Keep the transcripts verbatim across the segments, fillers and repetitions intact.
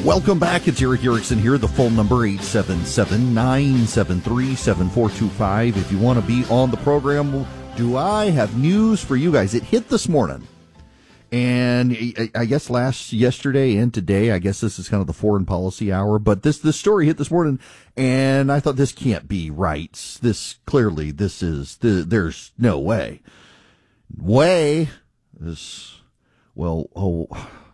Welcome back. It's Erick Erickson here. The phone number eight seven seven, nine seven three, seven four two five. If you want to be on the program, do I have news for you guys? It hit this morning. And I guess last yesterday and today, I guess this is kind of the foreign policy hour, but this, this story hit this morning and I thought this can't be right. This clearly, this is, there's no way. Way is, well, oh,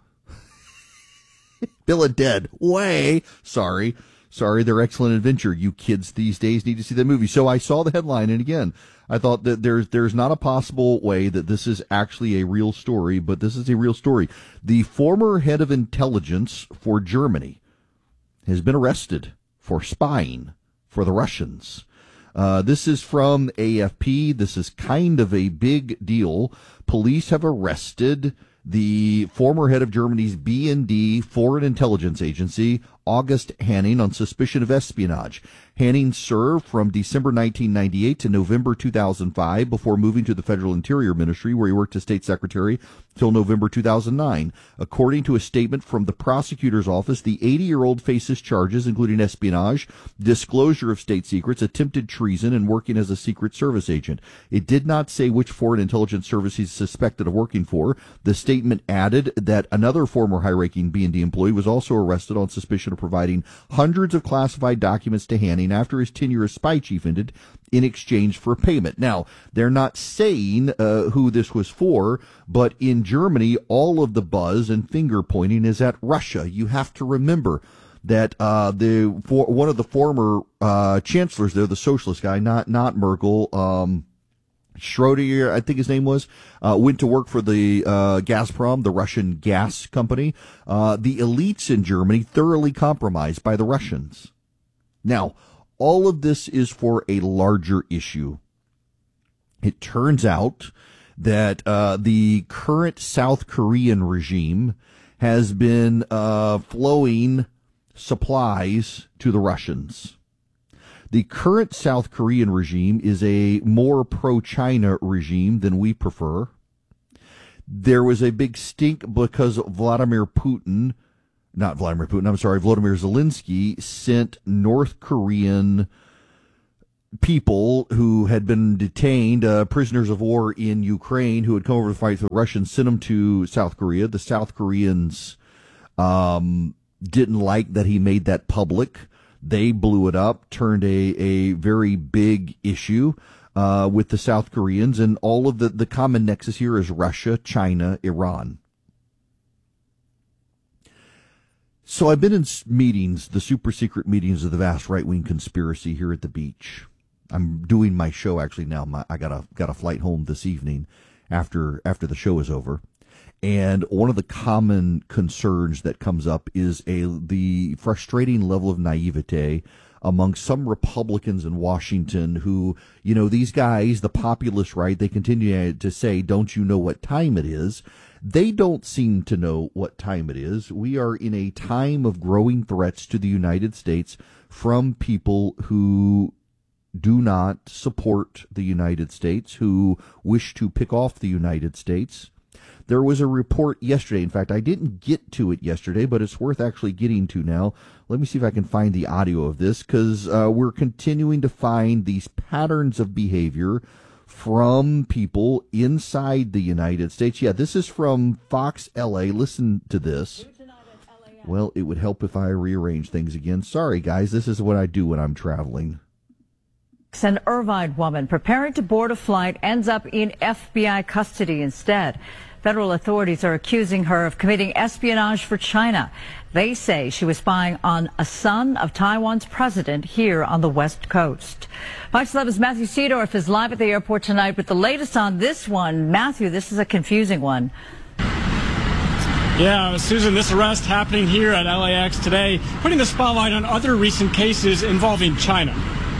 Bill and Ted, way, sorry, sorry, Their Excellent Adventure. You kids these days need to see that movie. So I saw the headline, and again, I thought that there's there's not a possible way that this is actually a real story, but this is a real story. The former head of intelligence for Germany has been arrested for spying for the Russians. Uh, this is from A F P. This is kind of a big deal. Police have arrested the former head of Germany's B and D Foreign Intelligence Agency, August Hanning, on suspicion of espionage. Hanning served from December nineteen ninety-eight to November two thousand five before moving to the Federal Interior Ministry, where he worked as state secretary till November two thousand nine. According to a statement from the prosecutor's office, the eighty-year-old faces charges including espionage, disclosure of state secrets, attempted treason, and working as a Secret Service agent. It did not say which foreign intelligence service he's suspected of working for. The statement added that another former high-ranking B and D employee was also arrested on suspicion of providing hundreds of classified documents to Hanning after his tenure as spy chief ended in exchange for payment. Now, they're not saying uh, who this was for, but in Germany, all of the buzz and finger pointing is at Russia. You have to remember that uh, the for, one of the former uh, chancellors there, the socialist guy, not not Merkel, um, Schroeder, I think his name was, uh, went to work for the uh, Gazprom, the Russian gas company. Uh, the elites in Germany thoroughly compromised by the Russians. Now, all of this is for a larger issue. It turns out that uh, the current South Korean regime has been uh, flowing supplies to the Russians. The current South Korean regime is a more pro-China regime than we prefer. There was a big stink because Vladimir Putin, not Vladimir Putin, I'm sorry, Volodymyr Zelensky sent North Korean people who had been detained, uh, prisoners of war in Ukraine who had come over to fight for the Russians, sent them to South Korea. The South Koreans um, didn't like that he made that public. They blew it up, turned a, a very big issue uh, with the South Koreans, and all of the, the common nexus here is Russia, China, Iran. So I've been in meetings, the super secret meetings of the vast right-wing conspiracy here at the beach. I'm doing my show actually now. My, I got a got a flight home this evening after after the show is over. And one of the common concerns that comes up is a the frustrating level of naivete among some Republicans in Washington who, you know, these guys, the populist right, they continue to say, don't you know what time it is? They don't seem to know what time it is. We are in a time of growing threats to the United States from people who do not support the United States, who wish to pick off the United States. There was a report yesterday. In fact, I didn't get to it yesterday, but it's worth actually getting to now. Let me see if I can find the audio of this, because uh, we're continuing to find these patterns of behavior from people inside the United States. Yeah, this is from Fox L A. Listen to this. Well, it would help if I rearrange things again. Sorry, guys. This is what I do when I'm traveling. An Irvine woman preparing to board a flight ends up in F B I custody instead. Federal authorities are accusing her of committing espionage for China. They say she was spying on a son of Taiwan's president here on the West Coast. Fox eleven's Matthew Seedorf is live at the airport tonight with the latest on this one. Matthew, this is a confusing one. Yeah, Susan, this arrest happening here at L A X today, putting the spotlight on other recent cases involving China.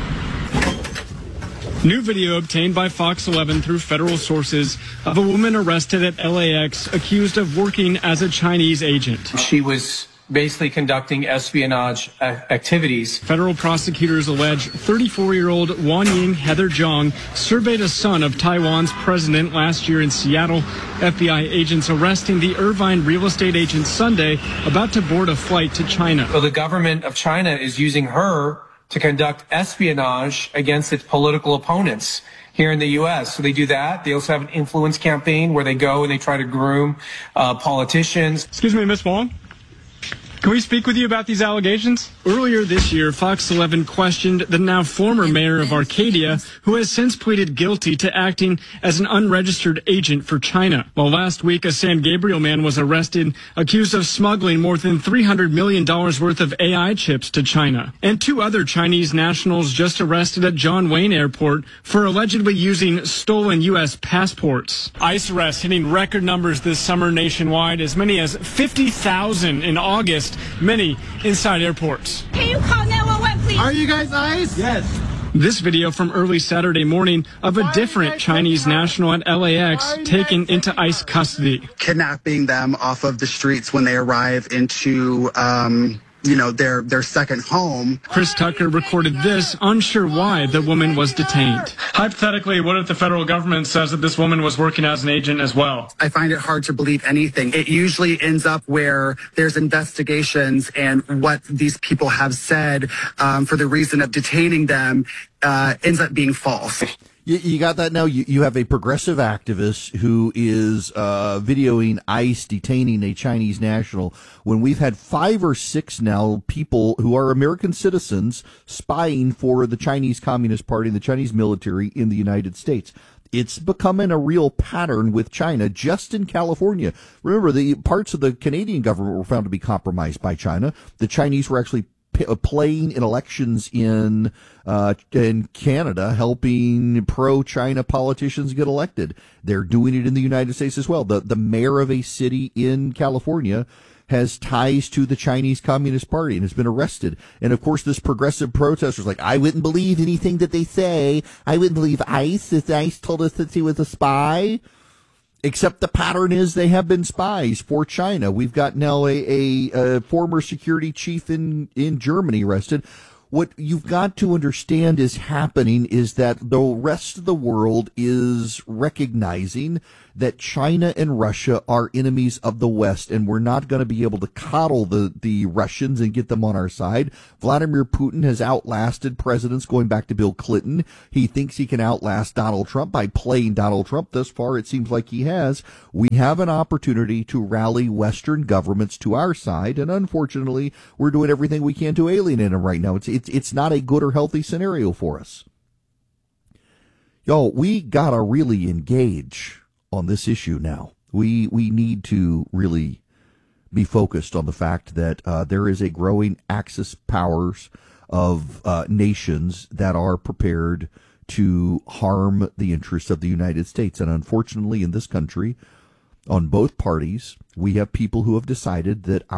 New video obtained by Fox eleven through federal sources of a woman arrested at L A X accused of working as a Chinese agent. She was basically conducting espionage activities. Federal prosecutors allege thirty-four-year-old Wan Ying Heather Zhang surveyed a son of Taiwan's president last year in Seattle. F B I agents arresting the Irvine real estate agent Sunday, about to board a flight to China. So the government of China is using her to conduct espionage against its political opponents here in the U S. So they do that. They also have an influence campaign where they go and they try to groom uh, politicians. Excuse me, Miss Wong. Can we speak with you about these allegations? Earlier this year, Fox eleven questioned the now former mayor of Arcadia, who has since pleaded guilty to acting as an unregistered agent for China. While last week, a San Gabriel man was arrested, accused of smuggling more than three hundred million dollars worth of A I chips to China. And two other Chinese nationals just arrested at John Wayne Airport for allegedly using stolen U S passports. ICE arrests hitting record numbers this summer nationwide, as many as fifty thousand in August. Many inside airports. Can you call nine one one, please? Are you guys ICE? Yes. This video from early Saturday morning of a different Chinese national at L A X taken into ICE custody. Kidnapping them off of the streets when they arrive into, um, you know, their, their second home. Chris Tucker recorded this, unsure why the woman was detained. Hypothetically, what if the federal government says that this woman was working as an agent as well? I find it hard to believe anything. It usually ends up where there's investigations and what these people have said um, for the reason of detaining them uh, ends up being false. You, you got that now? You, you have a progressive activist who is uh, videoing ICE detaining a Chinese national when we've had five or six now people who are American citizens spying for the Chinese Communist Party and the Chinese military in the United States. It's becoming a real pattern with China just in California. Remember, the parts of the Canadian government were found to be compromised by China. The Chinese were actually playing in elections in uh, in Canada, helping pro-China politicians get elected. They're doing it in the United States as well. The the mayor of a city in California has ties to the Chinese Communist Party and has been arrested. And of course, this progressive protester's like, I wouldn't believe anything that they say. I wouldn't believe ICE if ICE told us that he was a spy. Except the pattern is they have been spies for China. We've got now a, a, a former security chief in, in Germany arrested. What you've got to understand is happening is that the rest of the world is recognizing that China and Russia are enemies of the West, and we're not going to be able to coddle the, the Russians and get them on our side. Vladimir Putin has outlasted presidents going back to Bill Clinton. He thinks he can outlast Donald Trump by playing Donald Trump. Thus far, it seems like he has. We have an opportunity to rally Western governments to our side, and unfortunately, we're doing everything we can to alienate them right now. It's, it's, it's not a good or healthy scenario for us. Y'all, we gotta really engage on this issue now. We we need to really be focused on the fact that uh, there is a growing axis powers of uh, nations that are prepared to harm the interests of the United States. And unfortunately, in this country, on both parties, we have people who have decided that